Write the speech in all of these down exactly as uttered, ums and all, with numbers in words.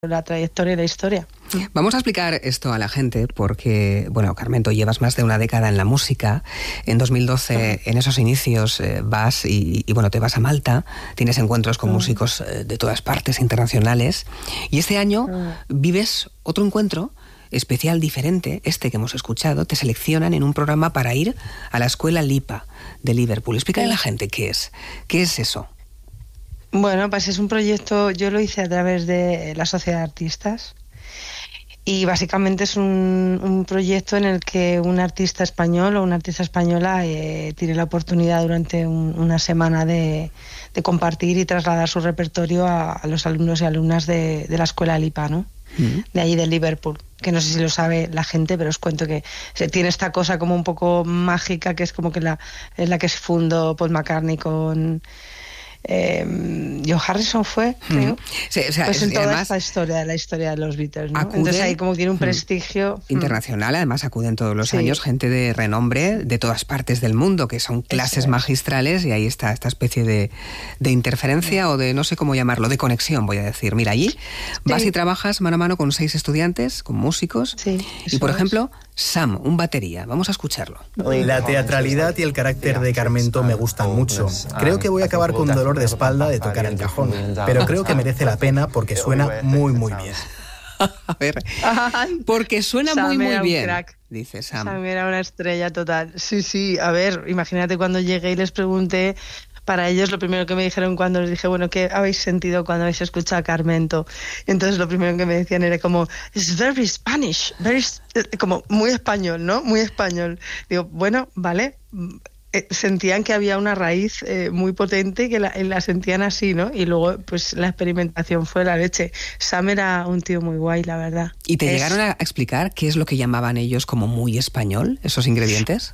la trayectoria y la historia. Vamos a explicar esto a la gente porque, bueno, Carmento, llevas más de una década en la música. En dos mil doce, en esos inicios, eh, vas y, y, bueno, te vas a Malta, tienes encuentros con uh. músicos eh, de todas partes internacionales. Y este año uh. vives otro encuentro especial, diferente, este que hemos escuchado. Te seleccionan en un programa para ir a la Escuela Lipa de Liverpool. Explícale a la gente qué es. ¿Qué es eso? Bueno, pues es un proyecto, yo lo hice a través de la Sociedad de Artistas y básicamente es un, un proyecto en el que un artista español o una artista española eh, tiene la oportunidad durante un, una semana de, de compartir y trasladar su repertorio a, a los alumnos y alumnas de, de la Escuela Lipa, ¿no? Mm. De allí de Liverpool, que no sé si lo sabe la gente, pero os cuento que se tiene esta cosa como un poco mágica, que es como que la, es la que se fundó Paul McCartney con... Eh, Joe Harrison fue, creo. Sí, o sea, pues en toda además, esta historia de la historia de los Beatles, ¿no? Acude, entonces ahí como tiene un prestigio internacional, además acuden todos los sí. años gente de renombre de todas partes del mundo, que son clases es. magistrales, y ahí está esta especie de, de interferencia sí. o de no sé cómo llamarlo, de conexión, voy a decir. Mira, allí sí. vas y trabajas mano a mano con seis estudiantes, con músicos, sí, y por ejemplo Sam, un batería. Vamos a escucharlo. La teatralidad y el carácter de Carmento me gustan mucho. Creo que voy a acabar con dolor de espalda de tocar el cajón, pero creo que merece la pena porque suena muy muy bien. A ver, porque suena Sam muy muy bien, crack. Dice Sam. Sam era una estrella total. Sí, sí, a ver, imagínate cuando llegué y les pregunté. Para ellos lo primero que me dijeron cuando les dije, bueno, ¿qué habéis sentido cuando habéis escuchado a Carmento? Entonces lo primero que me decían era como, it's very Spanish, very, como muy español, ¿no? Muy español. Digo, bueno, vale. Eh, sentían que había una raíz eh, muy potente, que la, la sentían así, ¿no? Y luego, pues la experimentación fue la leche. Sam era un tío muy guay, la verdad. ¿Y te es... llegaron a explicar qué es lo que llamaban ellos como muy español, esos ingredientes?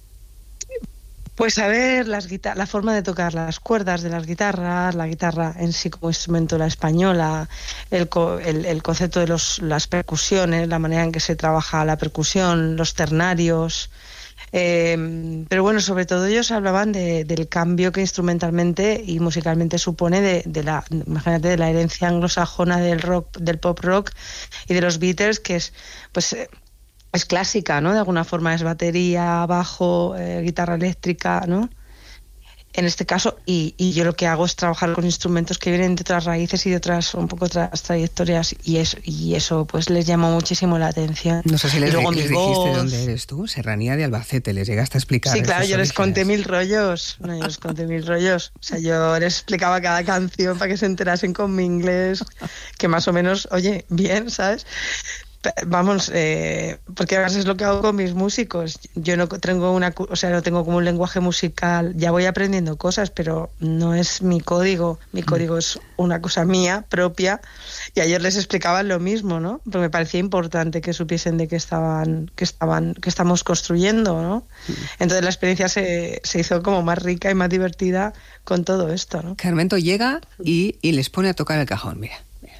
Pues a ver, las guitar- la forma de tocar las cuerdas de las guitarras, la guitarra en sí como instrumento la española, el, co- el, el concepto de los, las percusiones, la manera en que se trabaja la percusión, los ternarios. Eh, pero bueno, sobre todo ellos hablaban de, del cambio que instrumentalmente y musicalmente supone de, de la, imagínate, de la herencia anglosajona del rock, del pop rock y de los Beatles, que es pues eh, es clásica, ¿no? De alguna forma es batería, bajo, eh, guitarra eléctrica, ¿no? En este caso, y, y yo lo que hago es trabajar con instrumentos que vienen de otras raíces y de otras, un poco otras trayectorias, y eso, y eso pues les llamó muchísimo la atención. No sé si les, luego, les dijiste dónde eres tú, Serranía de Albacete, les llegaste a explicar. Sí, claro, yo orígenes. les conté mil rollos, no, yo les conté mil rollos, o sea, yo les explicaba cada canción para que se enterasen con mi inglés, que más o menos, oye, bien, ¿sabes? Vamos, eh, porque además es lo que hago con mis músicos. Yo no tengo una, o sea, no tengo como un lenguaje musical. Ya voy aprendiendo cosas, pero no es mi código. Mi código mm. es una cosa mía, propia. Y ayer les explicaba lo mismo, ¿no? Porque me parecía importante que supiesen de qué estaban, que estaban, que estamos construyendo, ¿no? Mm. Entonces la experiencia se, se hizo como más rica y más divertida con todo esto, ¿no? Carmento llega y, y les pone a tocar el cajón, mira. mira.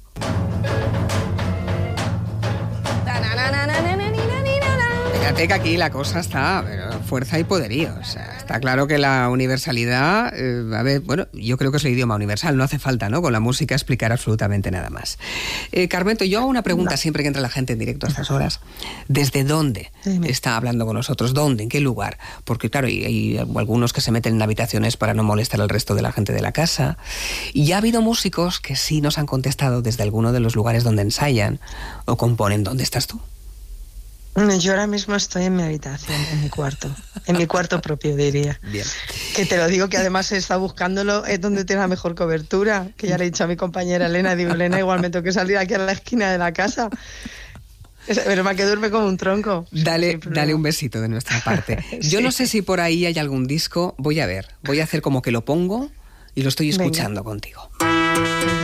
Fíjate que aquí la cosa está bueno, fuerza y poderío. O sea, está claro que la universalidad, eh, a ver, bueno, yo creo que es el idioma universal, no hace falta, ¿no? Con la música explicar absolutamente nada más. Eh, Carmento, yo hago una pregunta no. siempre que entra la gente en directo a estas horas. ¿Desde dónde Dime. está hablando con nosotros? ¿Dónde? ¿En qué lugar? Porque claro, hay, hay algunos que se meten en habitaciones para no molestar al resto de la gente de la casa. Y ya ha habido músicos que sí nos han contestado desde alguno de los lugares donde ensayan o componen. ¿Dónde estás tú? Yo ahora mismo estoy en mi habitación, en mi cuarto, en mi cuarto propio, diría. Bien. Que te lo digo, que además he estado buscándolo, es donde tiene la mejor cobertura, que ya le he dicho a mi compañera Elena, digo, Elena, igual me tengo que salir aquí a la esquina de la casa. Pero me que duerme como un tronco. Dale, dale un besito de nuestra parte. Yo sí. no sé si por ahí hay algún disco, voy a ver, voy a hacer como que lo pongo y lo estoy escuchando Venga. contigo.